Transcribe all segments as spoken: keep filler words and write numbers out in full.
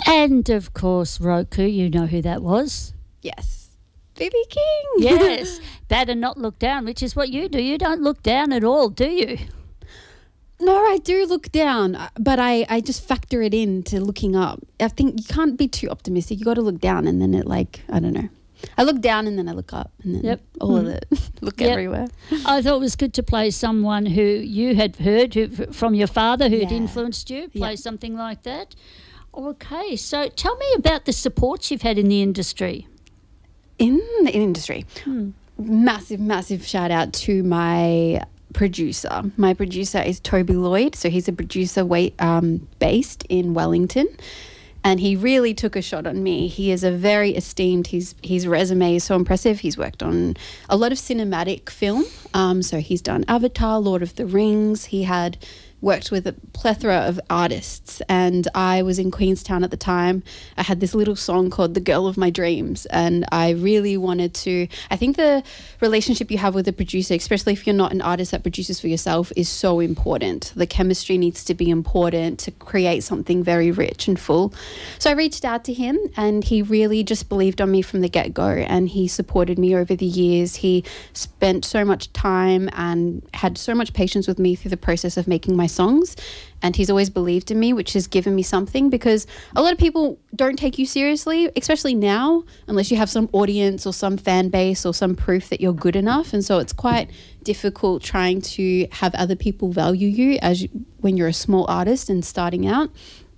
And, of course, Roku, you know who that was. Yes. B B King. Yes. Better not look down, which is what you do. You don't look down at all, do you? No, I do look down, but I, I just factor it in to looking up. I think you can't be too optimistic. You got to look down and then it like, I don't know. I look down and then I look up and then yep. all mm. of it. Look yep. everywhere. I thought it was good to play someone who you had heard who, from your father who had yeah. influenced you, play yep. something like that. Okay, so tell me about the supports you've had in the industry. In the industry? Hmm. Massive, massive shout out to my producer. My producer is Toby Lloyd. So he's a producer wait, um, based in Wellington. And he really took a shot on me. He is a very esteemed, his, his resume is so impressive. He's worked on a lot of cinematic film. Um, so he's done Avatar, Lord of the Rings. He had worked with a plethora of artists, and I was in Queenstown at the time. I had this little song called The Girl of My Dreams, and I really wanted to, I think the relationship you have with a producer, especially if you're not an artist that produces for yourself, is so important. The chemistry needs to be important to create something very rich and full. So I reached out to him, and he really just believed on me from the get-go, and he supported me over the years. He spent so much time and had so much patience with me through the process of making my songs, and he's always believed in me, which has given me something, because a lot of people don't take you seriously, especially now, unless you have some audience or some fan base or some proof that you're good enough. And so it's quite difficult trying to have other people value you as you, when you're a small artist and starting out.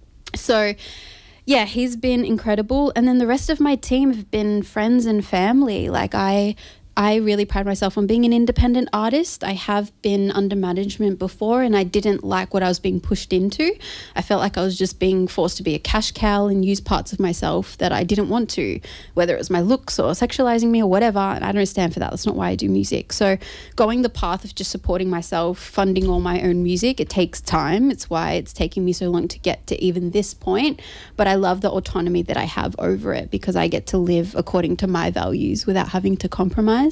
So yeah, he's been incredible. And then the rest of my team have been friends and family. Like I I really pride myself on being an independent artist. I have been under management before, and I didn't like what I was being pushed into. I felt like I was just being forced to be a cash cow and use parts of myself that I didn't want to, whether it was my looks or sexualizing me or whatever. And I don't stand for that. That's not why I do music. So going the path of just supporting myself, funding all my own music, it takes time. It's why it's taking me so long to get to even this point. But I love the autonomy that I have over it, because I get to live according to my values without having to compromise.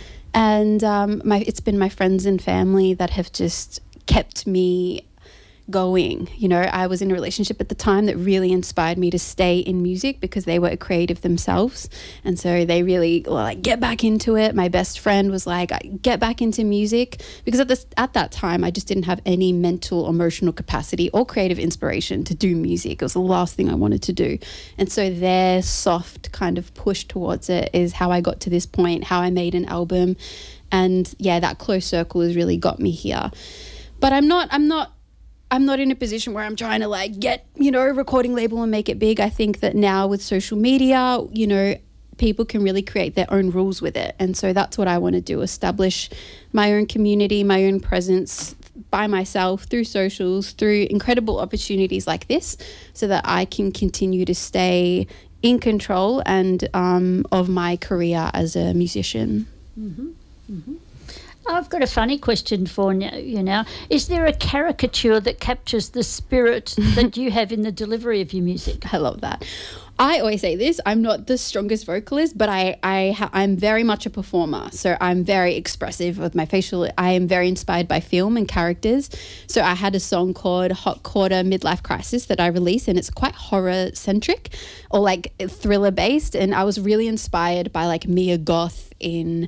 And um, my, it's been my friends and family that have just kept me going. You know, I was in a relationship at the time that really inspired me to stay in music, because they were a creative themselves, and so they really were like, get back into it. My best friend was like, get back into music, because at this at that time I just didn't have any mental, emotional capacity or creative inspiration to do music. It was the last thing I wanted to do. And so their soft kind of push towards it is how I got to this point, how I made an album. And yeah, that close circle has really got me here. But I'm not I'm not I'm not in a position where I'm trying to like get, you know, a recording label and make it big. I think that now with social media, you know, people can really create their own rules with it. And so that's what I want to do, establish my own community, my own presence by myself through socials, through incredible opportunities like this, so that I can continue to stay in control and um, of my career as a musician. Mm-hmm. Mm-hmm. I've got a funny question for you now. Is there a caricature that captures the spirit that you have in the delivery of your music? I love that. I always say this, I'm not the strongest vocalist, but I, I, ha- I'm very much a performer. So I'm very expressive with my facial. I am very inspired by film and characters. So I had a song called Hot Quarter Midlife Crisis that I released, and it's quite horror-centric or like thriller-based. And I was really inspired by like Mia Goth in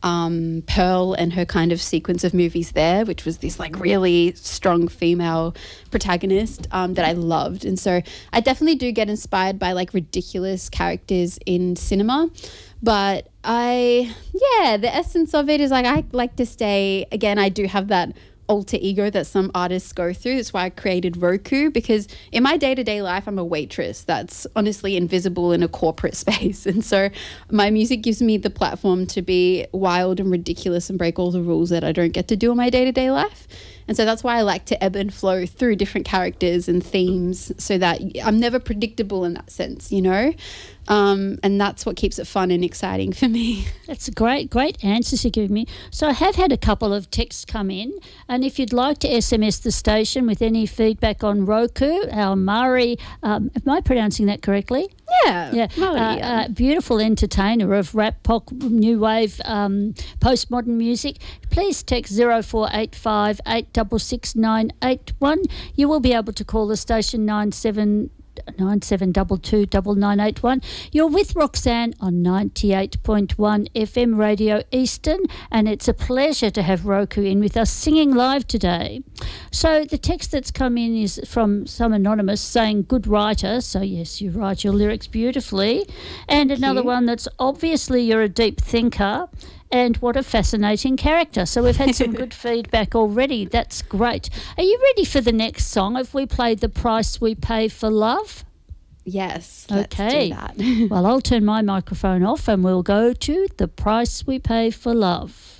Um, Pearl and her kind of sequence of movies there, which was this like really strong female protagonist um, that I loved. And so I definitely do get inspired by like ridiculous characters in cinema. But I, yeah, the essence of it is like I like to stay, again, I do have that alter ego that some artists go through. That's why I created Roku, because in my day-to-day life I'm a waitress that's honestly invisible in a corporate space, and so my music gives me the platform to be wild and ridiculous and break all the rules that I don't get to do in my day-to-day life. And so that's why I like to ebb and flow through different characters and themes, so that I'm never predictable in that sense, you know? Um, and that's what keeps it fun and exciting for me. That's a great, great answers you give me. So I have had a couple of texts come in, and if you'd like to S M S the station with any feedback on Roku, our Mari, um, am I pronouncing that correctly? Yeah. Yeah. Mari, uh, yeah. Uh, beautiful entertainer of rap, pop, new wave, um, postmodern music. Please text zero four eight five eight six six nine eight one. You will be able to call the station nine seven nine seven two two nine nine eight one. You're with Roxanne on ninety-eight point one F M Radio Eastern, and it's a pleasure to have Roku in with us singing live today. So the text that's come in is from some anonymous saying, good writer. So yes, you write your lyrics beautifully. And Thank another you. one that's obviously you're a deep thinker. And what a fascinating character. So we've had some good feedback already. That's great. Are you ready for the next song? Have we played The Price We Pay for Love? Yes, let's Okay. do that. Well, I'll turn my microphone off and we'll go to The Price We Pay for Love.